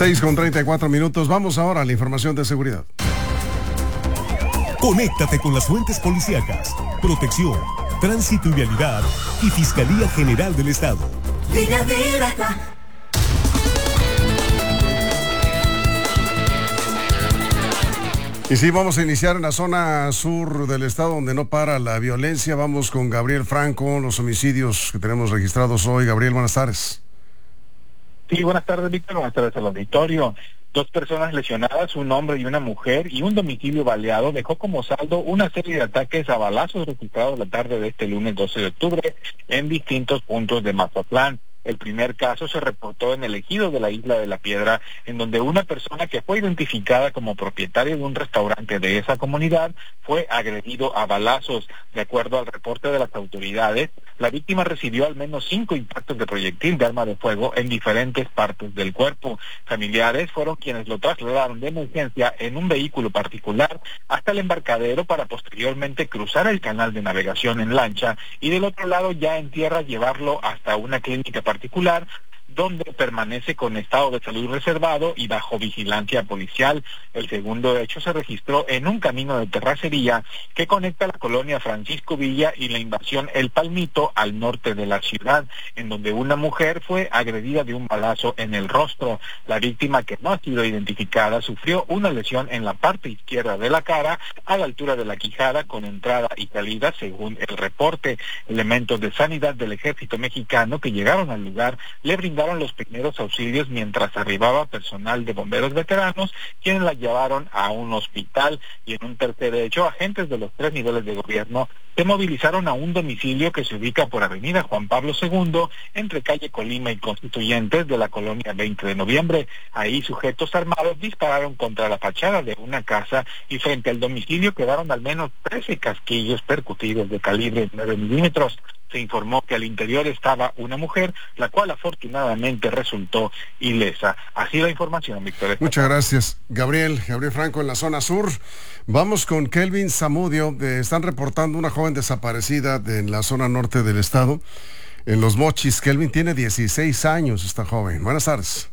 6:34. Vamos ahora a la información de seguridad. Conéctate con las fuentes policíacas, protección, tránsito y vialidad y Fiscalía General del Estado. Línea directa. Y sí, vamos a iniciar en la zona sur del estado donde no para la violencia. Vamos con Gabriel Franco, los homicidios que tenemos registrados hoy. Gabriel, buenas tardes. Sí, buenas tardes, Víctor. Buenas tardes al auditorio. 2 personas lesionadas, un hombre y una mujer, y un domicilio baleado dejó como saldo una serie de ataques a balazos registrados la tarde de este lunes 12 de octubre en distintos puntos de Mazatlán. El primer caso se reportó en el ejido de la Isla de la Piedra, en donde una persona que fue identificada como propietaria de un restaurante de esa comunidad fue agredido a balazos. De acuerdo al reporte de las autoridades, la víctima recibió al menos 5 impactos de proyectil de arma de fuego en diferentes partes del cuerpo. Familiares fueron quienes lo trasladaron de emergencia en un vehículo particular hasta el embarcadero para posteriormente cruzar el canal de navegación en lancha y del otro lado ya en tierra llevarlo hasta una clínica particular donde permanece con estado de salud reservado y bajo vigilancia policial. El segundo hecho se registró en un camino de terracería que conecta la colonia Francisco Villa y la invasión El Palmito al norte de la ciudad, en donde una mujer fue agredida de un balazo en el rostro. La víctima, que no ha sido identificada, sufrió una lesión en la parte izquierda de la cara a la altura de la quijada con entrada y salida, según el reporte. Elementos de sanidad del ejército mexicano que llegaron al lugar le brindaron los primeros auxilios mientras arribaba personal de bomberos veteranos, quienes la llevaron a un hospital. Y en un tercer hecho, agentes de los 3 niveles de gobierno se movilizaron a un domicilio que se ubica por Avenida Juan Pablo II, entre calle Colima y Constituyentes de la colonia 20 de noviembre. Ahí sujetos armados dispararon contra la fachada de una casa y frente al domicilio quedaron al menos 13 casquillos percutidos de calibre 9 milímetros. Se informó que al interior estaba una mujer, la cual afortunadamente resultó ilesa. Así la información, Víctor. Muchas gracias, Gabriel Franco en la zona sur. Vamos con Kelvin Zamudio. Están reportando una joven desaparecida en la zona norte del estado, en Los Mochis. Kelvin tiene 16 años, esta joven. Buenas tardes.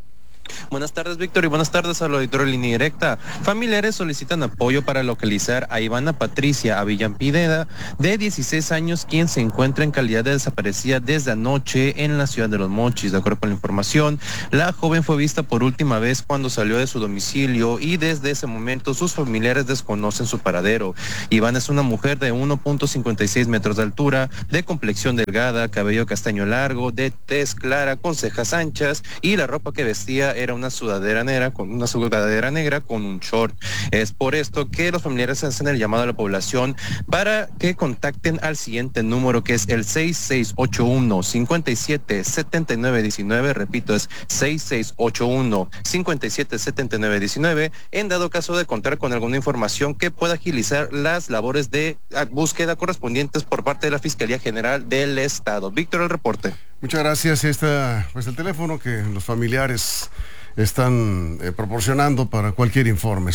Buenas tardes, Víctor, y buenas tardes al auditorio de Línea Directa. Familiares solicitan apoyo para localizar a Ivana Patricia Avillampideda, de 16 años, quien se encuentra en calidad de desaparecida desde anoche en la ciudad de Los Mochis. De acuerdo con la información, la joven fue vista por última vez cuando salió de su domicilio y desde ese momento sus familiares desconocen su paradero. Ivana es una mujer de 1.56 metros de altura, de complexión delgada, cabello castaño largo, de tez clara, con cejas anchas, y la ropa que vestía era una sudadera negra con un short. Es por esto que los familiares hacen el llamado a la población para que contacten al siguiente número, que es el 6681-577919. Repito, es 6681-577919, en dado caso de contar con alguna información que pueda agilizar las labores de búsqueda correspondientes por parte de la Fiscalía General del Estado. Víctor, el reporte. Muchas gracias. Está pues el teléfono que los familiares están proporcionando para cualquier informe.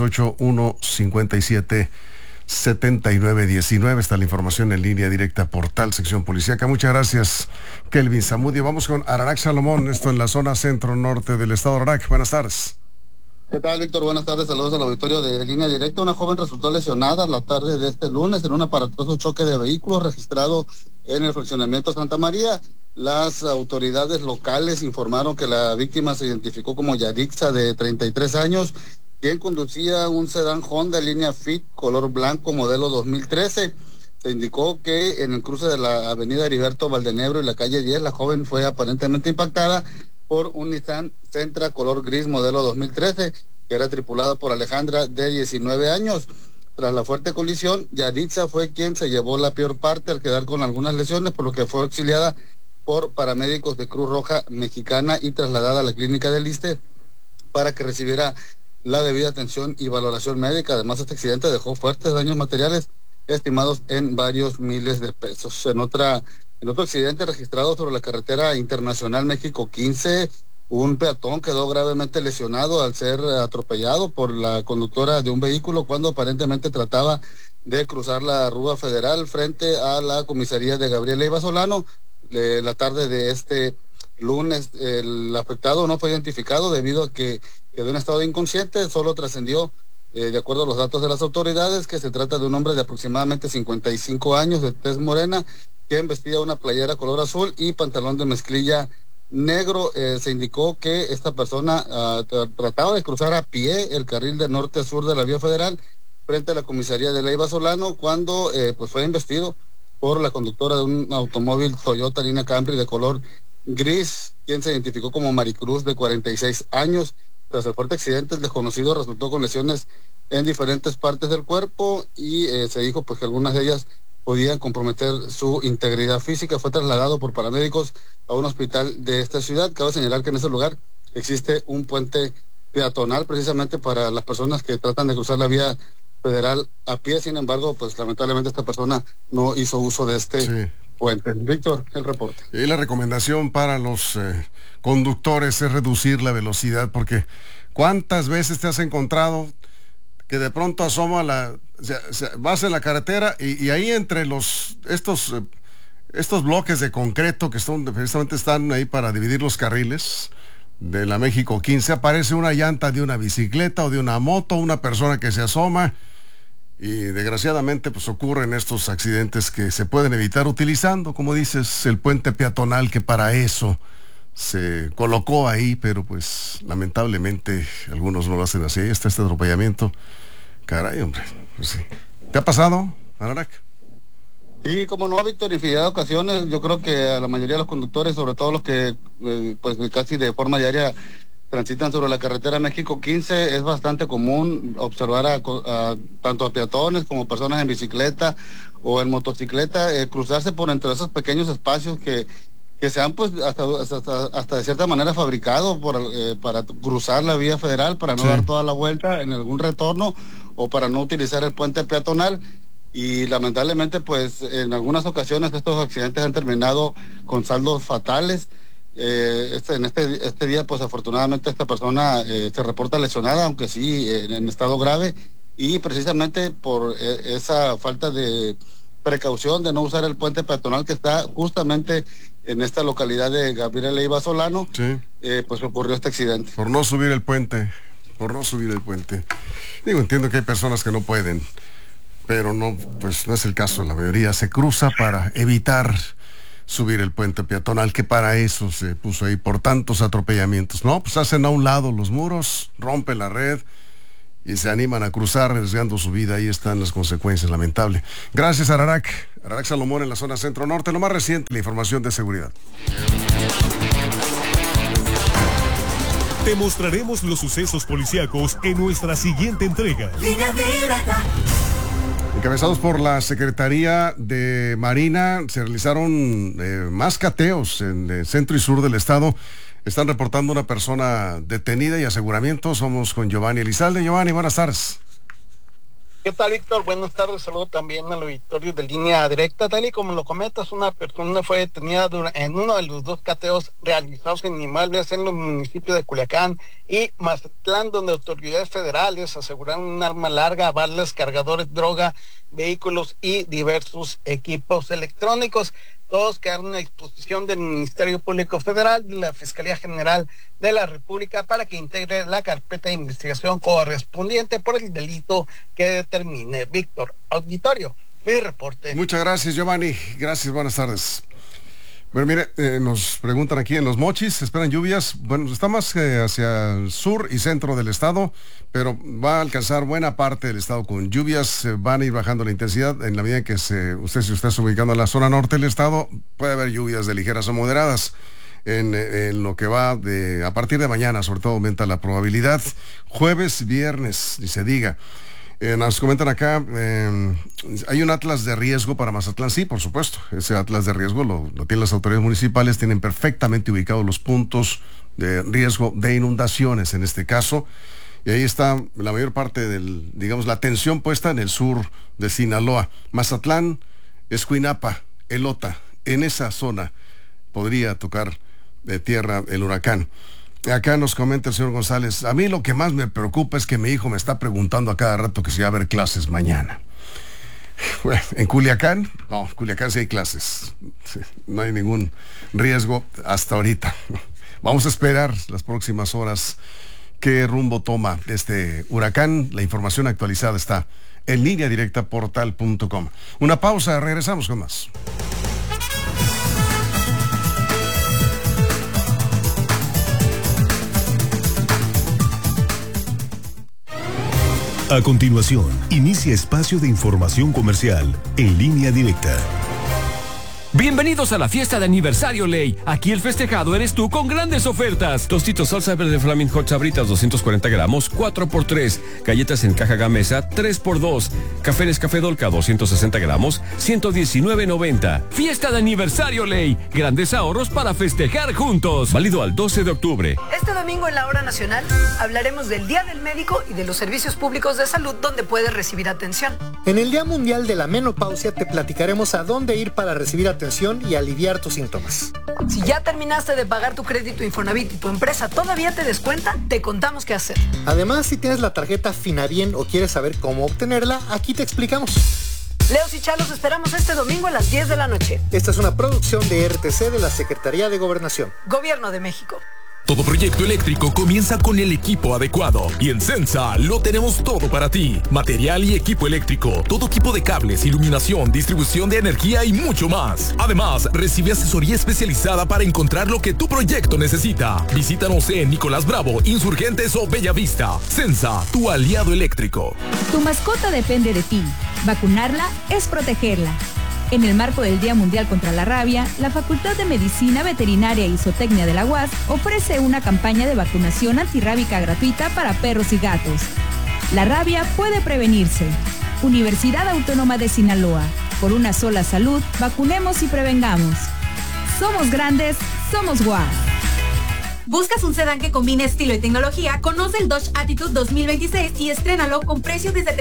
6681-577919. Está la información en línea directa, portal sección policíaca. Muchas gracias, Kelvin Zamudio. Vamos con Ararac Salomón, esto en la zona centro-norte del estado. Ararac, buenas tardes. ¿Qué tal, Víctor? Buenas tardes, saludos al auditorio de Línea Directa. Una joven resultó lesionada la tarde de este lunes en un aparatoso choque de vehículos registrado en el fraccionamiento Santa María. Las autoridades locales informaron que la víctima se identificó como Yarixa, de 33 años, quien conducía un sedán Honda línea Fit color blanco modelo 2013. Se indicó que en el cruce de la avenida Heriberto Valdenebro y la calle 10, la joven fue aparentemente impactada por un Nissan Sentra color gris modelo 2013, que era tripulada por Alejandra, de 19 años. Tras la fuerte colisión, Yarixa fue quien se llevó la peor parte al quedar con algunas lesiones, por lo que fue auxiliada por paramédicos de Cruz Roja Mexicana y trasladada a la clínica del Iste para que recibiera la debida atención y valoración médica. Además, este accidente dejó fuertes daños materiales estimados en varios miles de pesos. En otro accidente registrado sobre la carretera internacional México 15, un peatón quedó gravemente lesionado al ser atropellado por la conductora de un vehículo cuando aparentemente trataba de cruzar la Rúa Federal frente a la comisaría de Gabriel Leiva Solano la tarde de este lunes. El afectado no fue identificado debido a que quedó en estado inconsciente. Solo trascendió, de acuerdo a los datos de las autoridades, que se trata de un hombre de aproximadamente 55 años, de tez morena, quien vestía una playera color azul y pantalón de mezclilla negro. Se indicó que esta persona trataba de cruzar a pie el carril de norte a sur de la vía federal frente a la comisaría de Leiva Solano cuando pues fue embestido por la conductora de un automóvil Toyota línea Camry de color gris, quien se identificó como Maricruz, de 46 años. Tras el fuerte accidente, el desconocido resultó con lesiones en diferentes partes del cuerpo y se dijo pues que algunas de ellas podían comprometer su integridad física. Fue trasladado por paramédicos a un hospital de esta ciudad. Cabe señalar que en ese lugar existe un puente peatonal precisamente para las personas que tratan de cruzar la vía federal a pie. Sin embargo, pues lamentablemente esta persona no hizo uso de este puente. Víctor, el reporte. Y la recomendación para los conductores es reducir la velocidad, porque ¿cuántas veces te has encontrado que de pronto asoma vas en la carretera y ahí entre estos bloques de concreto que precisamente están ahí para dividir los carriles de la México 15, aparece una llanta de una bicicleta o de una moto, una persona que se asoma, y desgraciadamente pues ocurren estos accidentes que se pueden evitar utilizando, como dices, el puente peatonal, que para eso se colocó ahí, pero pues lamentablemente algunos no lo hacen así. Ahí está este atropellamiento. Caray, hombre, pues sí. ¿Te ha pasado, Ararac? Sí, como no, Víctor, infinidad de ocasiones. Yo creo que a la mayoría de los conductores, sobre todo los que pues casi de forma diaria transitan sobre la carretera México 15, es bastante común observar tanto a peatones como personas en bicicleta o en motocicleta cruzarse por entre esos pequeños espacios que se han pues hasta de cierta manera fabricado para cruzar la vía federal, para no dar toda la vuelta en algún retorno o para no utilizar el puente peatonal. Y lamentablemente pues en algunas ocasiones estos accidentes han terminado con saldos fatales. Este día pues afortunadamente esta persona se reporta lesionada, aunque sí en estado grave, y precisamente por esa falta de precaución de no usar el puente peatonal que está justamente en esta localidad de Gabriel Leiva Solano, pues ocurrió este accidente. Por no subir el puente. Digo, entiendo que hay personas que no pueden, pero no, pues no es el caso. La mayoría se cruza para evitar subir el puente peatonal, que para eso se puso ahí, por tantos atropellamientos. No, pues hacen a un lado los muros, rompen la red y se animan a cruzar arriesgando su vida. Ahí están las consecuencias, lamentable. Gracias, Ararac Salomón, en la zona centro-norte. Lo más reciente, la información de seguridad. Te mostraremos los sucesos policíacos en nuestra siguiente entrega. Línea directa. Encabezados por la Secretaría de Marina, se realizaron más cateos en el centro y sur del estado. Están reportando una persona detenida y aseguramiento. Somos con Giovanni Elizalde. Giovanni, buenas tardes. ¿Qué tal, Víctor? Buenas tardes. Saludo también al auditorio de Línea Directa. Tal y como lo comentas, una persona fue detenida en uno de los dos cateos realizados en inmuebles en los municipios de Culiacán y Mazatlán, donde autoridades federales aseguraron un arma larga, balas, cargadores, droga, vehículos y diversos equipos electrónicos. Todos quedaron a disposición del Ministerio Público Federal, de la Fiscalía General de la República, para que integre la carpeta de investigación correspondiente por el delito que determine. Víctor, auditorio, mi reporte. Muchas gracias, Giovanni. Gracias, buenas tardes. Bueno, mire, nos preguntan aquí en Los Mochis, esperan lluvias. Bueno, está más hacia el sur y centro del estado, pero va a alcanzar buena parte del estado con lluvias. Van a ir bajando la intensidad en la medida en que si usted está ubicando en la zona norte del estado, puede haber lluvias de ligeras o moderadas. En lo que va a partir de mañana, sobre todo aumenta la probabilidad. Jueves, viernes, ni se diga. Nos comentan acá, hay un atlas de riesgo para Mazatlán. Sí, por supuesto, ese atlas de riesgo lo tienen las autoridades municipales, tienen perfectamente ubicados los puntos de riesgo de inundaciones en este caso, y ahí está la mayor parte la atención puesta en el sur de Sinaloa. Mazatlán, Escuinapa, Elota, en esa zona podría tocar de tierra el huracán. Acá nos comenta el señor González, a mí lo que más me preocupa es que mi hijo me está preguntando a cada rato que si va a haber clases mañana. Bueno, en Culiacán, no, Culiacán sí hay clases. Sí, no hay ningún riesgo hasta ahorita. Vamos a esperar las próximas horas qué rumbo toma este huracán. La información actualizada está en línea directa portal.com. Una pausa, regresamos con más. A continuación, inicia espacio de información comercial en línea directa. Bienvenidos a la fiesta de aniversario Ley. Aquí el festejado eres tú con grandes ofertas. Tostitos salsa verde Flaming Hot Sabritas 240 gramos, 4x3. Galletas en caja Gamesa, 3x2. Café Nescafé Dolca 260 gramos, 119.90. Fiesta de aniversario Ley. Grandes ahorros para festejar juntos. Válido al 12 de octubre. Este domingo en la Hora Nacional hablaremos del Día del Médico y de los servicios públicos de salud donde puedes recibir atención. En el Día Mundial de la Menopausia te platicaremos a dónde ir para recibir atención y aliviar tus síntomas. Si ya terminaste de pagar tu crédito Infonavit y tu empresa todavía te descuenta, te contamos qué hacer. Además, si tienes la tarjeta Finabien o quieres saber cómo obtenerla, aquí te explicamos. Leos y Chalos esperamos este domingo a las 10 de la noche. Esta es una producción de RTC de la Secretaría de Gobernación. Gobierno de México. Todo proyecto eléctrico comienza con el equipo adecuado y en Sensa lo tenemos todo para ti. Material y equipo eléctrico, todo tipo de cables, iluminación, distribución de energía y mucho más. Además, recibe asesoría especializada para encontrar lo que tu proyecto necesita. Visítanos en Nicolás Bravo, Insurgentes o Bellavista. Sensa, tu aliado eléctrico. Tu mascota depende de ti. Vacunarla es protegerla. En el marco del Día Mundial contra la Rabia, la Facultad de Medicina Veterinaria y Zootecnia de la UAS ofrece una campaña de vacunación antirrábica gratuita para perros y gatos. La rabia puede prevenirse. Universidad Autónoma de Sinaloa. Por una sola salud, vacunemos y prevengamos. Somos grandes, somos UAS. ¿Buscas un sedán que combine estilo y tecnología? Conoce el Dodge Attitude 2026 y estrénalo con precio desde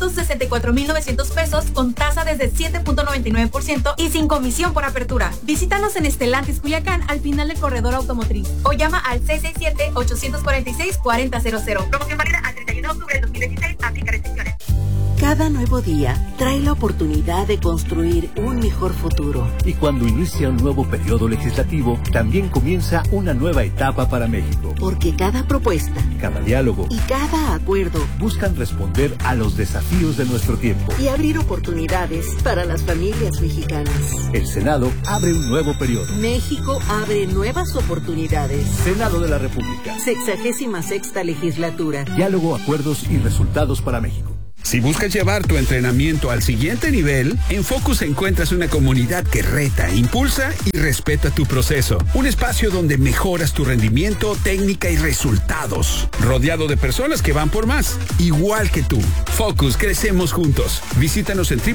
364,900 pesos con tasa desde 7.99% y sin comisión por apertura. Visítanos en Estelantis Culiacán al final del corredor automotriz o llama al 667-846-4000. Promoción válida al 31 de octubre de 2026. Aplica restricciones. Cada nuevo día trae la oportunidad de construir un mejor futuro. Y cuando inicia un nuevo periodo legislativo, también comienza una nueva etapa para México. Porque cada propuesta, cada diálogo y cada acuerdo buscan responder a los desafíos de nuestro tiempo y abrir oportunidades para las familias mexicanas. El Senado abre un nuevo periodo. México abre nuevas oportunidades. Senado de la República. 66ª legislatura. Diálogo, acuerdos y resultados para México. Si buscas llevar tu entrenamiento al siguiente nivel, en Focus encuentras una comunidad que reta, impulsa y respeta tu proceso. Un espacio donde mejoras tu rendimiento, técnica y resultados. Rodeado de personas que van por más, igual que tú. Focus, crecemos juntos. Visítanos en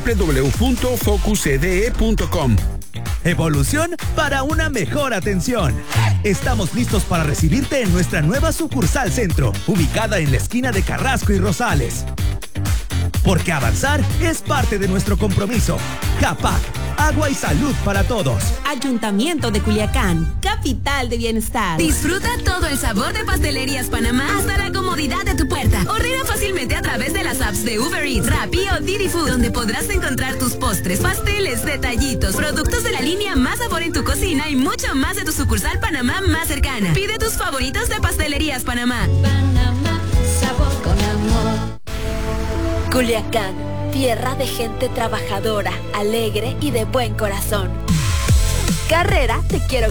www.focuscde.com. Evolución para una mejor atención. Estamos listos para recibirte en nuestra nueva sucursal centro, ubicada en la esquina de Carrasco y Rosales. Porque avanzar es parte de nuestro compromiso. CAPAC, agua y salud para todos. Ayuntamiento de Culiacán, capital de bienestar. Disfruta todo el sabor de Pastelerías Panamá hasta la comodidad de tu puerta. Ordena fácilmente a través de las apps de Uber Eats, Rappi o Didi Food, donde podrás encontrar tus postres, pasteles, detallitos, productos de la línea Más Sabor en tu cocina y mucho más de tu sucursal Panamá más cercana. Pide tus favoritos de Pastelerías Panamá. Panamá, sabor con amor. Culiacán, tierra de gente trabajadora, alegre y de buen corazón. Carrera, te quiero